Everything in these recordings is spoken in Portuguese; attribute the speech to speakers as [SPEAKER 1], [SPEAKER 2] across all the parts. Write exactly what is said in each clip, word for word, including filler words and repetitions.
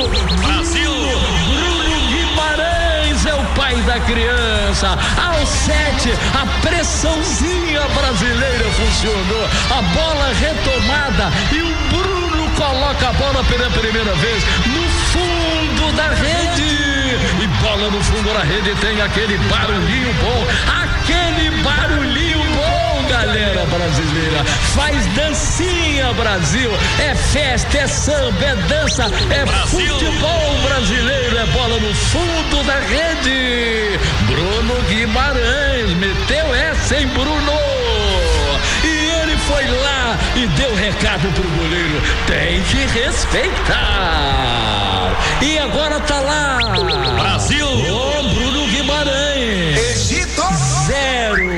[SPEAKER 1] Brasil!
[SPEAKER 2] Bruno Guimarães é o pai da criança. Aos sete, a pressãozinha brasileira funcionou. A bola retomada e o Bruno coloca a bola pela primeira vez no fundo da rede. E bola no fundo da rede tem aquele barulhinho bom, aquele barulhinho bom, galera brasileira. Faz dancinha, Brasil. É festa, é samba, é dança, é Brasil. Futebol brasileiro. É bola no fundo da rede. Bruno Guimarães meteu essa, hein, Bruno? E ele foi lá e deu recado pro goleiro: tem que respeitar. E agora tá lá
[SPEAKER 1] Brasil,
[SPEAKER 2] o Bruno Guimarães.
[SPEAKER 3] Egito
[SPEAKER 2] Zero.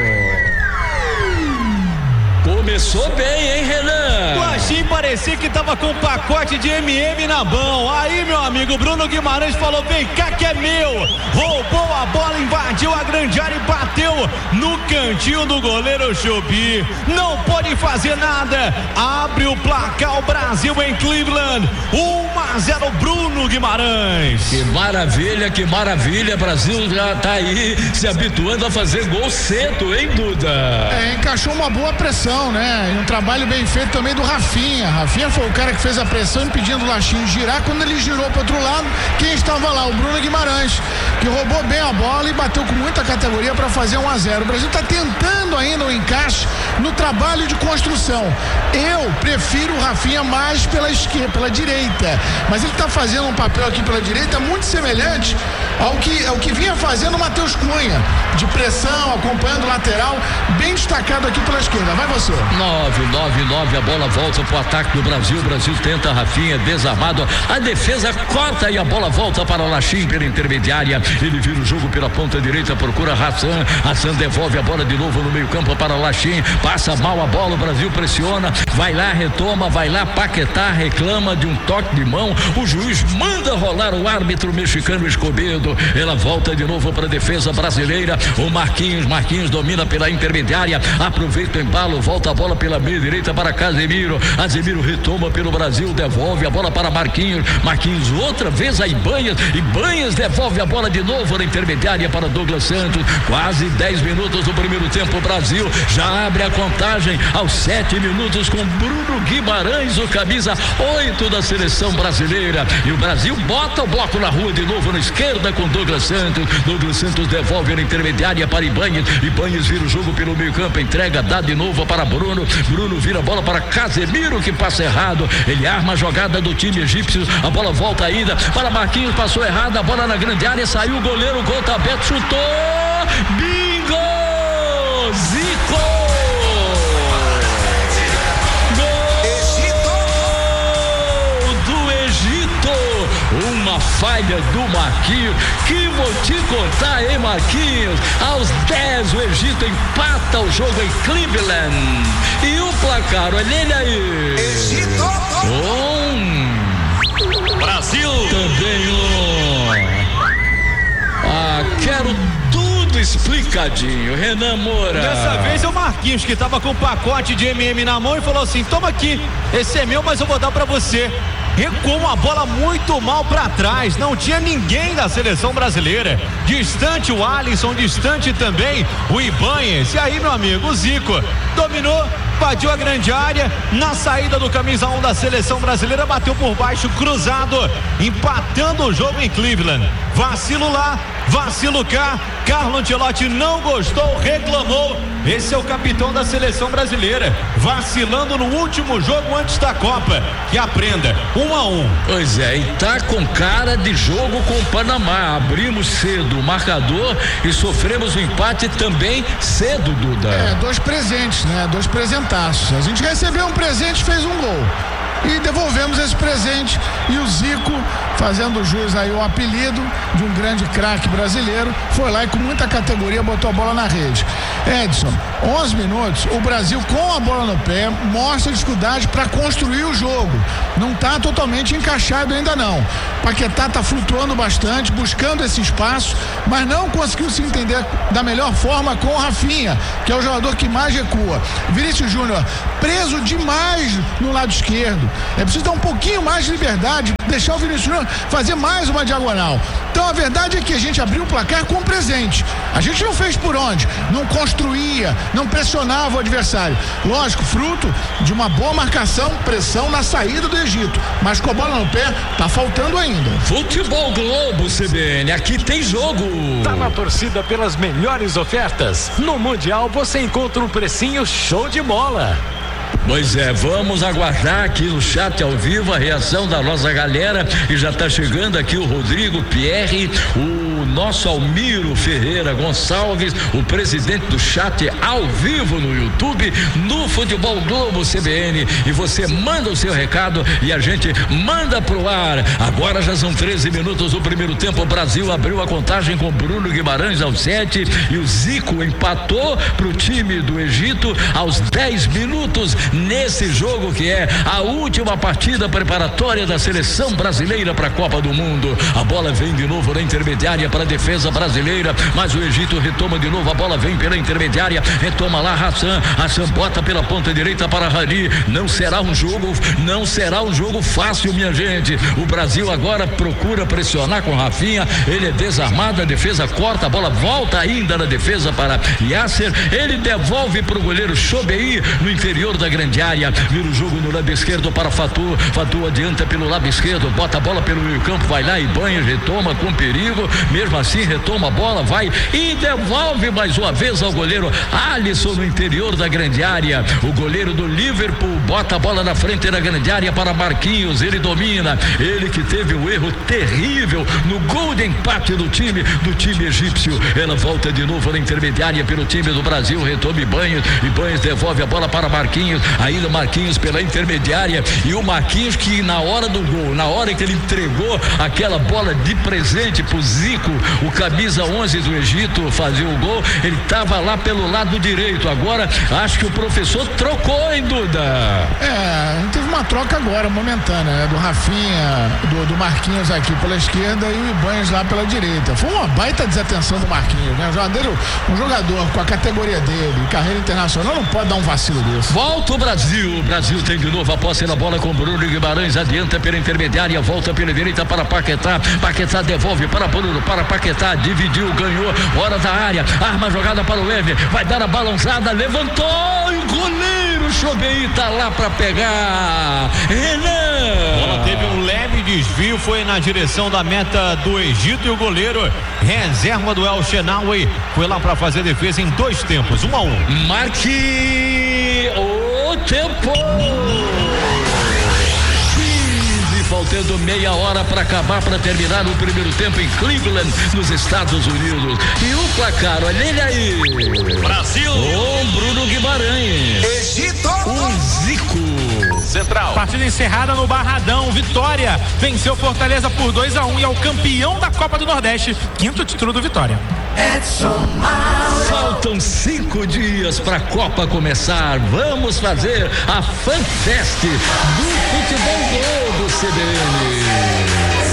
[SPEAKER 2] Começou bem, hein, Renan?
[SPEAKER 4] O Lachim parecia que tava com um pacote de M e M na mão. Aí, meu amigo Bruno Guimarães falou: vem cá que é meu. Roubou a bola, invadiu a grande área e bateu no cantinho do goleiro Chobi. Não pode fazer nada. Abre o placar o Brasil em Cleveland. um a zero Bruno Guimarães.
[SPEAKER 2] Que maravilha, que maravilha. Brasil já tá aí se habituando a fazer gol cedo, hein, Duda?
[SPEAKER 5] É, encaixou uma boa pressão, né? E um trabalho bem feito também do Rafinha. Rafinha foi o cara que fez a pressão impedindo o Lachinho girar. Quando ele girou para outro lado, quem estava lá? O Bruno Guimarães, que roubou bem a bola e bateu com muita categoria para fazer um a zero. O Brasil está tentando ainda o encaixe no trabalho de construção. Eu prefiro o Rafinha mais pela esquerda, pela direita, mas ele está fazendo um papel aqui pela direita muito semelhante ao que, ao que vinha fazendo o Matheus Cunha, de pressão, acompanhando o lateral, bem destacado aqui pela esquerda. Vai você.
[SPEAKER 2] nove, nove, nove, a bola volta pro ataque do Brasil. O Brasil tenta, Rafinha desarmado, a defesa corta e a bola volta para o Lachim pela intermediária. Ele vira o jogo pela ponta direita, procura Hassan. Hassan devolve a bola de novo no meio campo para o Lachim. Passa mal a bola, o Brasil pressiona, vai lá, retoma, vai lá, Paquetá reclama de um toque de mão. O juiz manda rolar o árbitro mexicano Escobedo. Ela volta de novo para a defesa brasileira. O Marquinhos, Marquinhos domina pela intermediária, aproveita o embalo, volta a bola pela meia direita para Casemiro. Casemiro retoma pelo Brasil, devolve a bola para Marquinhos. Marquinhos outra vez a Ibanhas. Ibanhas devolve a bola de novo na intermediária para Douglas Santos. Quase dez minutos do primeiro tempo. O Brasil já abre a contagem aos sete minutos com Bruno Guimarães, o camisa oito da seleção brasileira. E o Brasil bota o bloco na rua de novo na esquerda com Douglas Santos. Douglas Santos devolve na intermediária para Ibanhas. Ibanhas vira o jogo pelo meio campo, entrega, dá de novo para Bruno. Bruno vira a bola para Casemiro, que passa errado. Ele arma a jogada do time egípcio. A bola volta ainda para Marquinhos, passou errado. A bola na grande área, saiu o goleiro, o gol tá aberto, chutou. Bingo! Zico! Uma falha do Marquinhos, que vou te contar, hein, Marquinhos? Aos dez o Egito empata o jogo em Cleveland. E o placar, olha ele aí.
[SPEAKER 3] Egito
[SPEAKER 2] um.
[SPEAKER 1] Brasil
[SPEAKER 2] Também um. Ah, quero tudo explicadinho, Renan Moura.
[SPEAKER 4] Dessa vez é o Marquinhos, que tava com um pacote de M e M na mão e falou assim: toma aqui, esse é meu, mas eu vou dar pra você. Recuou uma bola muito mal para trás, não tinha ninguém da seleção brasileira. Distante o Alisson, distante também o Ibanhas. E aí, meu amigo, o Zico dominou, invadiu a grande área, na saída do camisa um da seleção brasileira, bateu por baixo, cruzado, empatando o jogo em Cleveland. Vacilo lá, vacilo cá, Carlo Ancelotti não gostou, reclamou. Esse é o capitão da seleção brasileira, vacilando no último jogo antes da Copa. Que aprenda, um a um.
[SPEAKER 2] Pois é, e tá com cara de jogo com o Panamá. Abrimos cedo o marcador e sofremos o empate também cedo, Duda.
[SPEAKER 5] É, dois presentes, né? Dois presentaços. A gente recebeu um presente, fez um gol. E devolvemos esse presente. E o Zico, fazendo jus aí o apelido de um grande craque brasileiro, foi lá e com muita categoria botou a bola na rede. Edson, onze minutos, o Brasil com a bola no pé mostra dificuldade para construir o jogo. Não está totalmente encaixado ainda não. Paquetá está flutuando bastante, buscando esse espaço, mas não conseguiu se entender da melhor forma com o Rafinha, que é o jogador que mais recua. Vinícius Júnior preso demais no lado esquerdo. É preciso dar um pouquinho mais de liberdade deixar o Vinícius Júnior fazer mais uma diagonal. Então a verdade é que a gente abriu o placar com presente. A gente não fez por onde, não construía, não pressionava o adversário. Lógico, fruto de uma boa marcação, pressão na saída do Egito. Mas com a bola no pé, tá faltando ainda.
[SPEAKER 2] Futebol Globo, C B N, aqui tem jogo.
[SPEAKER 1] Tá na torcida pelas melhores ofertas. No Mundial você encontra um precinho show de bola.
[SPEAKER 2] Pois é, vamos aguardar aqui no chat ao vivo a reação da nossa galera, e já está chegando aqui o Rodrigo Pierre, o nosso Almiro Ferreira Gonçalves, o presidente do chat ao vivo no YouTube, no Futebol Globo C B N, e você manda o seu recado e a gente manda pro ar. Agora já são treze minutos do primeiro tempo, o Brasil abriu a contagem com Bruno Guimarães aos sete e o Zico empatou pro time do Egito aos dez minutos nesse jogo que é a última partida preparatória da seleção brasileira para a Copa do Mundo. A bola vem de novo na intermediária para a defesa brasileira, mas o Egito retoma de novo, a bola vem pela intermediária, retoma lá Hassan, Hassan bota pela ponta direita para Rani. Não será um jogo, não será um jogo fácil, minha gente. O Brasil agora procura pressionar com Rafinha, ele é desarmado, a defesa corta, a bola volta ainda na defesa para Yasser, ele devolve para o goleiro Chobei no interior da grande área, vira o jogo no lado esquerdo para Fatu, Fatu adianta pelo lado esquerdo, bota a bola pelo meio campo, vai lá e banha, retoma com perigo, mesmo assim retoma a bola, vai e devolve mais uma vez ao goleiro Alisson no interior da grande área, o goleiro do Liverpool bota a bola na frente da grande área para Marquinhos, ele domina, ele que teve um erro terrível no gol de empate do time, do time egípcio, ela volta de novo na intermediária pelo time do Brasil, retoma Ibanez, Ibanez devolve a bola para Marquinhos, ainda Marquinhos pela intermediária, e o Marquinhos que na hora do gol, na hora que ele entregou aquela bola de presente pro Zico, o camisa onze do Egito fazer o gol, ele estava lá pelo lado direito, agora acho que o professor trocou, hein, Duda?
[SPEAKER 5] É, teve uma troca agora, momentânea, né? Do Rafinha, do, do Marquinhos aqui pela esquerda e o Ibanez lá pela direita. Foi uma baita desatenção do Marquinhos, né? Um jogador, um jogador com a categoria dele, carreira internacional, não pode dar um vacilo desse.
[SPEAKER 2] Volta o Brasil, o Brasil tem de novo a posse na bola com Bruno Guimarães, adianta pela intermediária, volta pela direita para Paquetá, Paquetá devolve para Bruno, para Paquetá, dividiu, ganhou, hora da área, arma jogada para o Ever, vai dar a balançada, levantou e o goleiro Chobei tá lá para pegar. Renan!
[SPEAKER 4] A bola teve um leve desvio, foi na direção da meta do Egito e o goleiro reserva do El Shenawi foi lá para fazer defesa em dois tempos, um a um.
[SPEAKER 2] Marque o tempo. Faltando meia hora para acabar, para terminar o primeiro tempo em Cleveland, nos Estados Unidos. E o placar, olha ele aí.
[SPEAKER 1] Brasil.
[SPEAKER 2] O Bruno Guimarães.
[SPEAKER 3] Egito.
[SPEAKER 2] O Zico.
[SPEAKER 1] Central.
[SPEAKER 6] Partida encerrada no Barradão. Vitória venceu Fortaleza por dois a um e é o campeão da Copa do Nordeste. Quinto título do Vitória.
[SPEAKER 2] Faltam cinco dias para a Copa começar. Vamos fazer a FanFest do Futebol Globo C B N.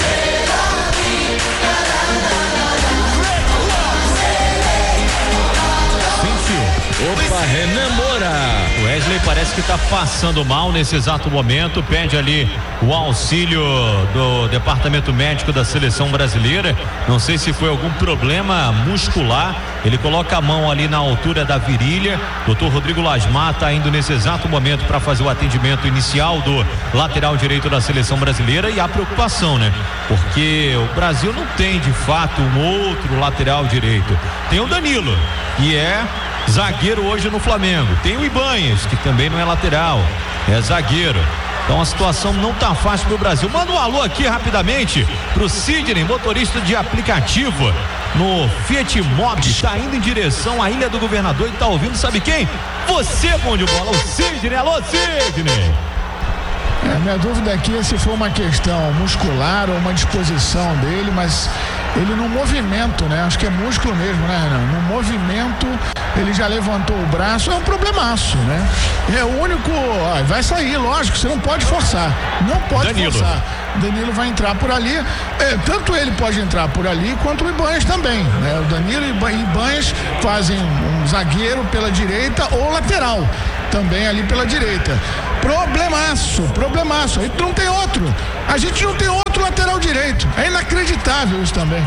[SPEAKER 2] Opa, Renan Moura.
[SPEAKER 4] O Wesley parece que está passando mal nesse exato momento, pede ali o auxílio do departamento médico da seleção brasileira, não sei se foi algum problema muscular, ele coloca a mão ali na altura da virilha, doutor Rodrigo Lasmar está indo nesse exato momento para fazer o atendimento inicial do lateral direito da seleção brasileira, e a preocupação, né? Porque o Brasil não tem de fato um outro lateral direito, tem o Danilo, que é zagueiro hoje no Flamengo, tem o Ibanez, que também não é lateral, é zagueiro. Então a situação não tá fácil pro Brasil. Manda um alô aqui rapidamente pro Sidney, motorista de aplicativo no Fiat Mobi, está indo em direção à Ilha do Governador e tá ouvindo, sabe quem? Você, bom de bola, o Sidney. Alô, Sidney.
[SPEAKER 5] É, minha dúvida aqui é se foi uma questão muscular ou uma disposição dele, mas ele no movimento, né? Acho que é músculo mesmo, né, Renan? No movimento, ele já levantou o braço, é um problemaço, né? É o único, ó, vai sair, lógico, você não pode forçar, não pode
[SPEAKER 4] Danilo.
[SPEAKER 5] forçar. Danilo vai entrar por ali, é, tanto ele pode entrar por ali, quanto o Ibanez também, né? O Danilo e o Ibanez fazem um zagueiro pela direita ou lateral, também ali pela direita. Problemaço, problemaço, aí não tem outro, a gente não tem outro outro lateral direito. É inacreditável isso também.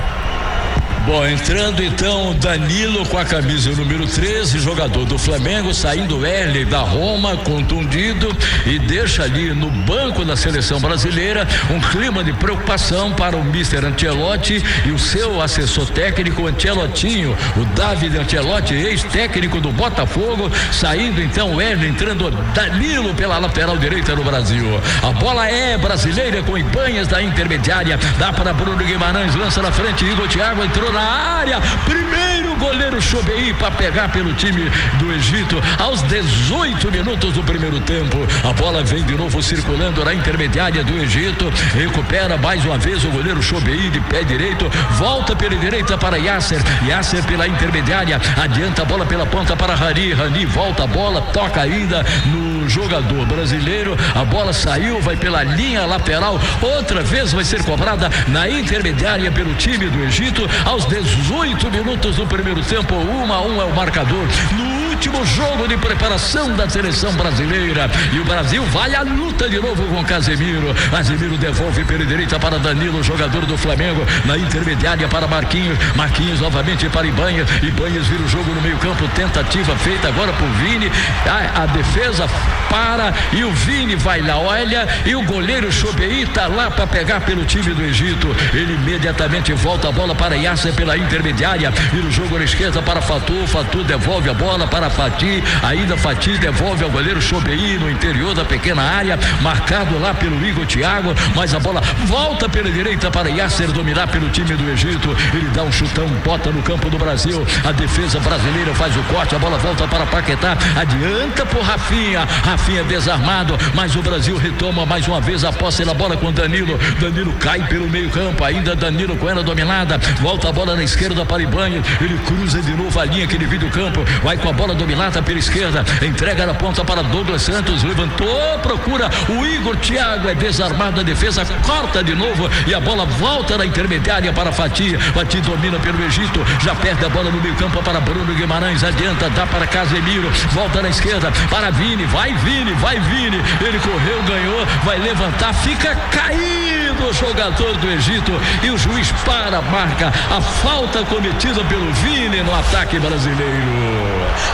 [SPEAKER 2] Bom, entrando então Danilo com a camisa número treze, jogador do Flamengo, saindo Erle da Roma, contundido, e deixa ali no banco da seleção brasileira um clima de preocupação para o mister Ancelotti e o seu assessor técnico Ancelotinho, o David Ancelotti, ex-técnico do Botafogo, saindo então Erle, entrando Danilo pela lateral direita no Brasil. A bola é brasileira com Ibanhas da intermediária, dá para Bruno Guimarães, lança na frente, Igor Thiago entrou na área, primeiro goleiro Chobei para pegar pelo time do Egito aos dezoito minutos do primeiro tempo. A bola vem de novo circulando na intermediária do Egito, recupera mais uma vez o goleiro Chobei de pé direito, volta pela direita para Yasser, Yasser pela intermediária, adianta a bola pela ponta para Rani, Rani volta a bola, toca ainda no jogador brasileiro, a bola saiu, vai pela linha lateral, outra vez vai ser cobrada na intermediária pelo time do Egito aos dezoito minutos do primeiro tempo. Um a um é o marcador no último jogo de preparação da seleção brasileira, e o Brasil vai à luta de novo com Casemiro. Casemiro devolve pela direita para Danilo, jogador do Flamengo, na intermediária para Marquinhos, Marquinhos novamente para Ibanhas, Ibanhas vira o jogo no meio campo, tentativa feita agora por Vini, a, a defesa para e o Vini vai lá, olha, e o goleiro Chobei tá lá para pegar pelo time do Egito, ele imediatamente volta a bola para Yasser pela intermediária, vira o jogo na esquerda para Fatu, Fatu devolve a bola para Fati, ainda Fati devolve ao goleiro Chobei no interior da pequena área, marcado lá pelo Igor Thiago, mas a bola volta pela direita para Yasser dominar pelo time do Egito, ele dá um chutão, bota no campo do Brasil, a defesa brasileira faz o corte, a bola volta para Paquetá, adianta por Rafinha, Rafinha desarmado, mas o Brasil retoma mais uma vez a posse da bola com Danilo, Danilo cai pelo meio campo, ainda Danilo com ela dominada, volta a bola na esquerda para Ibanhas, ele cruza de novo a linha que divide o campo, vai com a bola dominada pela esquerda, entrega na ponta para Douglas Santos, levantou, procura o Igor Thiago, é desarmado, a defesa corta de novo e a bola volta na intermediária para Fati, Fati domina pelo Egito, já perde a bola no meio campo para Bruno Guimarães, adianta, dá para Casemiro, volta na esquerda para Vini, vai Vini, vai Vini, ele correu, ganhou, vai levantar, fica caído o jogador do Egito e o juiz para, marca a falta cometida pelo Vini no ataque brasileiro.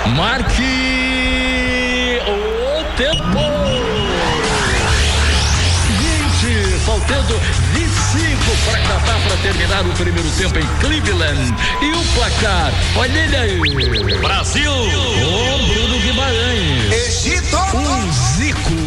[SPEAKER 2] Marque o tempo. vinte, faltando vinte e cinco para acabar, para terminar o primeiro tempo em Cleveland. E o placar, olha ele aí.
[SPEAKER 4] Brasil.
[SPEAKER 2] O Bruno Guimarães.
[SPEAKER 3] Egito.
[SPEAKER 2] O Zico.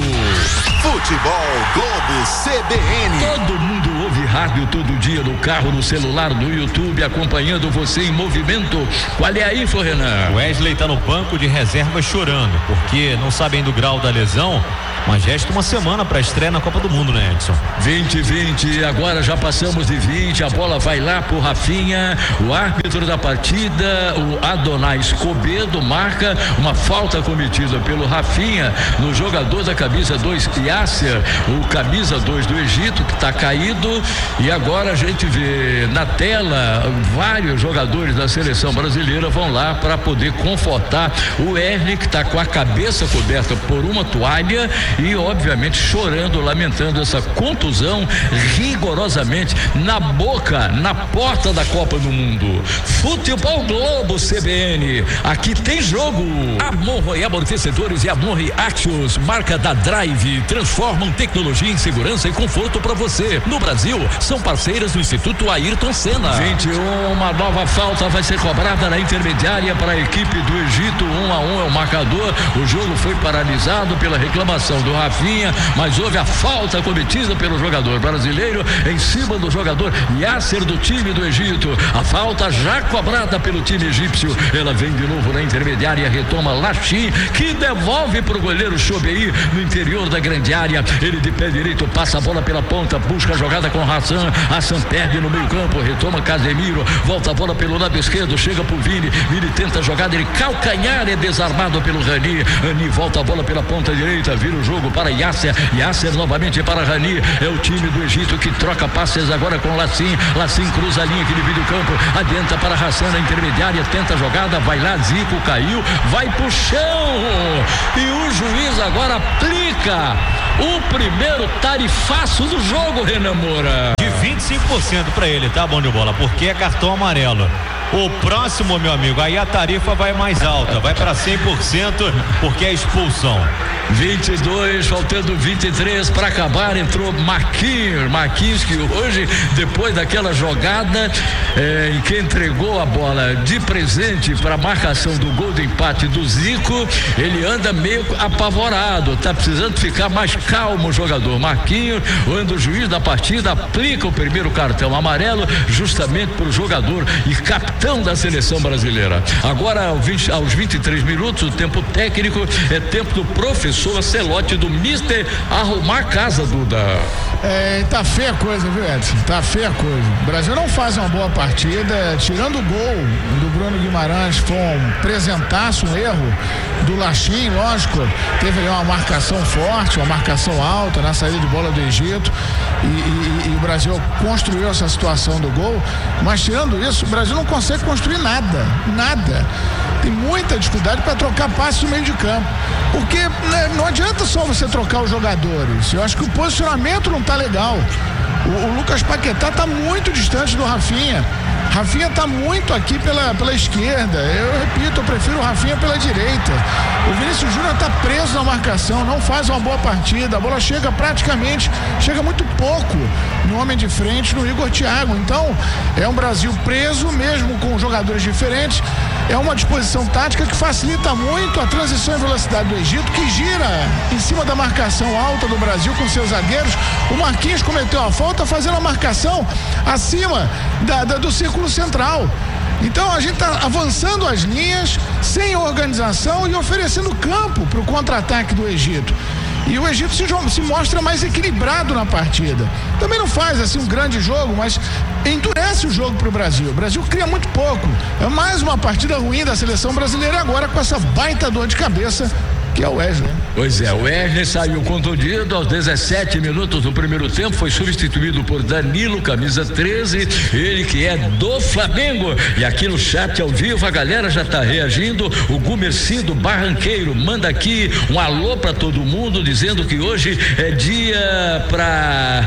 [SPEAKER 3] Futebol Globo C B N.
[SPEAKER 2] Todo mundo ouve rádio todo dia no carro, no celular, no YouTube, acompanhando você em movimento. Qual é a info, Renan?
[SPEAKER 4] O Wesley tá no banco de reserva chorando, porque não sabem do grau da lesão, mas resta uma semana para estreia na Copa do Mundo, né, Edson?
[SPEAKER 2] vinte, vinte, agora já passamos de vinte, a bola vai lá pro Rafinha, o árbitro da partida, o Adonai Escobedo, marca uma falta cometida pelo Rafinha no jogador da camisa dois, Yasser, o camisa dois do Egito, que está caído, e agora a gente vê na tela vários jogadores da seleção brasileira vão lá para poder confortar o Erle, que está com a cabeça coberta por uma toalha e obviamente chorando, lamentando essa contusão rigorosamente na boca, na porta da Copa do Mundo. Futebol Globo C B N, aqui tem jogo. Amorro e amortecedores e Amorro Axios, marca da Drive, transformam tecnologia em segurança e conforto para você. No Brasil, são parceiras do Instituto Ayrton Senna. vinte e um, uma nova falta vai ser cobrada na intermediária para a equipe do Egito. Um a um é o marcador. O jogo foi paralisado pela reclamação do Rafinha, mas houve a falta cometida pelo jogador brasileiro em cima do jogador Yasser do time do Egito. A falta já cobrada pelo time egípcio. Ela vem de novo na intermediária, retoma Lachim, que devolve para o goleiro Chobei no interior da grande área. Ele de pé direito passa a bola pela ponta, busca a jogada com Hassan. Hassan perde no meio campo, retoma Casemiro, volta a bola pelo lado esquerdo, chega pro Vini. Vini tenta a jogada, ele calcanhar, é desarmado pelo Rani. Rani volta a bola pela ponta direita, vira o jogo para Yasser. Yasser novamente para Rani. É o time do Egito que troca passes agora com Lacim. Lacim cruza a linha que divide o campo, adianta para Hassan na intermediária, tenta a jogada, vai lá, Zico caiu, vai pro chão. E o juiz agora aplica o primeiro tarifaço do jogo, Renan Moura.
[SPEAKER 4] vinte e cinco por cento pra ele, tá, bom de bola? Porque é cartão amarelo. O próximo, meu amigo, aí a tarifa vai mais alta, vai para cem por cento, porque é expulsão.
[SPEAKER 2] vinte e dois, faltando vinte e três para acabar, entrou Marquinhos, Marquinhos que hoje, depois daquela jogada eh, em que entregou a bola de presente para a marcação do gol de empate do Zico, ele anda meio apavorado, tá precisando ficar mais calmo o jogador Marquinhos, quando o juiz da partida aplica o primeiro cartão amarelo justamente para o jogador e capitão da seleção brasileira. Agora aos, vinte, aos vinte e três minutos, o tempo técnico é tempo do professor Celotti, do mister arrumar casa, Duda.
[SPEAKER 5] É, tá feia a coisa, viu, Edson? Tá feia a coisa. O Brasil não faz uma boa partida, tirando o gol do Bruno Guimarães, foi um presentaço, um erro do Lachim, lógico, teve ali uma marcação forte, uma marcação alta na saída de bola do Egito e, e, e o Brasil construiu essa situação do gol, mas tirando isso, o Brasil não consegue construir nada, nada. Tem muita dificuldade para trocar passes no meio de campo, porque né, não adianta só você trocar os jogadores, eu acho que o posicionamento não tá legal. O, o Lucas Paquetá tá muito distante do Rafinha. Rafinha tá muito aqui pela, pela esquerda. Eu repito, eu prefiro o Rafinha pela direita. O Vinícius Júnior tá preso na marcação, não faz uma boa partida. A bola chega praticamente, chega muito pouco no homem de frente, no Igor Thiago. Então, é um Brasil preso, mesmo com jogadores diferentes. É uma disposição tática que facilita muito a transição em velocidade do Egito, que gira em cima da marcação alta do Brasil com seus zagueiros. O Marquinhos cometeu a falta fazendo a marcação acima da, da, do círculo central. Então a gente está avançando as linhas sem organização e oferecendo campo para o contra-ataque do Egito. E o Egito se, se mostra mais equilibrado na partida. Também não faz assim um grande jogo, mas endurece o jogo para o Brasil. O Brasil cria muito pouco. É mais uma partida ruim da seleção brasileira agora com essa baita dor de cabeça que é o Wesley.
[SPEAKER 2] Pois é, o Wesley saiu contundido aos dezessete minutos do primeiro tempo, foi substituído por Danilo, camisa treze, ele que é do Flamengo. E aqui no chat ao vivo a galera já tá reagindo. O Gumercindo Barranqueiro manda aqui um alô para todo mundo, dizendo que hoje é dia para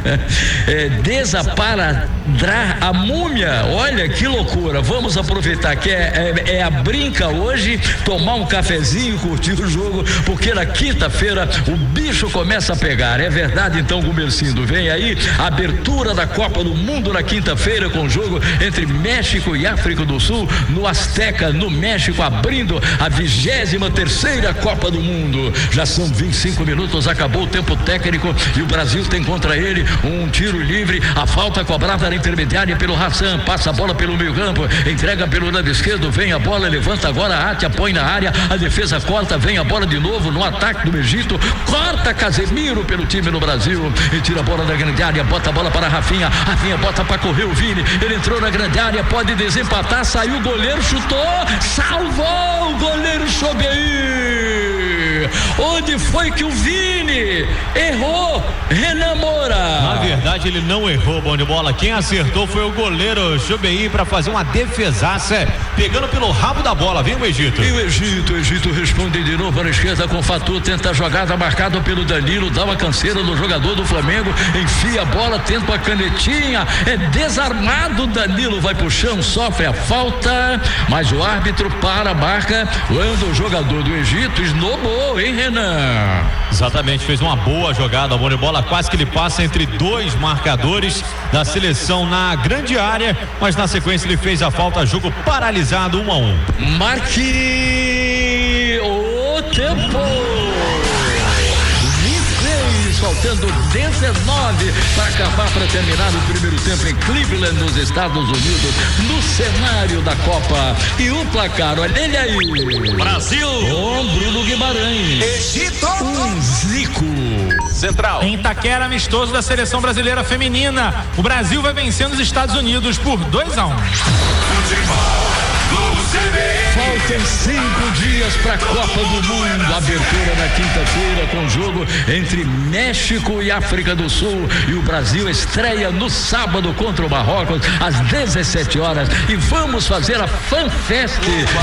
[SPEAKER 2] é, desaparadrar a múmia. Olha que loucura, vamos aproveitar que é, é, é a brinca hoje, tomar um cafezinho, curtir o jogo, porque na quinta-feira o bicho começa a pegar. É verdade, então, Gumercindo, vem aí a abertura da Copa do Mundo na quinta-feira com o jogo entre México e África do Sul no Azteca, no México, abrindo a vigésima terceira Copa do Mundo. Já são vinte e cinco minutos, acabou o tempo técnico e o Brasil tem contra ele um tiro livre, a falta cobrada na intermediária pelo Hassan, passa a bola pelo meio campo, entrega pelo lado esquerdo, vem a bola, levanta agora a Atia, põe na área, a defesa corta, vem a bola de novo no ataque do Egito, corta Casemiro pelo time no Brasil e tira a bola da grande área, bota a bola para Rafinha, Rafinha bota para correr o Vini, ele entrou na grande área, pode desempatar, saiu o goleiro, chutou, salvou o goleiro Chobeir. Onde foi que o Vini errou? Renan Moura.
[SPEAKER 4] Na verdade ele não errou, bom de bola, quem acertou foi o goleiro Chobeir para fazer uma defesaça, pegando pelo rabo da bola, vem o Egito.
[SPEAKER 2] E o Egito, o Egito responde de novo para a esquerda com Fatu, tenta a jogada marcada pelo Danilo, dá uma canseira no jogador do Flamengo, enfia a bola, tenta a canetinha, é desarmado, Danilo vai pro chão, sofre a falta, mas o árbitro para a marca, quando o jogador do Egito esnobou, hein, Renan?
[SPEAKER 4] Exatamente, fez uma boa jogada, boa de bola, quase que ele passa entre dois marcadores da seleção na grande área, mas na sequência ele fez a falta, jogo paralisado, um a um.
[SPEAKER 2] Marque o tempo. Faltando dezenove para acabar, para terminar o primeiro tempo em Cleveland, nos Estados Unidos, no cenário da Copa. E o placar, olha ele aí.
[SPEAKER 1] Brasil
[SPEAKER 2] com Bruno Guimarães.
[SPEAKER 3] Egito.
[SPEAKER 2] Um Zico.
[SPEAKER 1] Central.
[SPEAKER 6] Em Itaquera, amistoso da seleção brasileira feminina. O Brasil vai vencendo os Estados Unidos por dois a um.
[SPEAKER 2] Faltam cinco dias para a Copa do Mundo. Abertura na quinta-feira com jogo entre México e África do Sul. E o Brasil estreia no sábado contra o Marrocos às dezessete horas. E vamos fazer a FanFest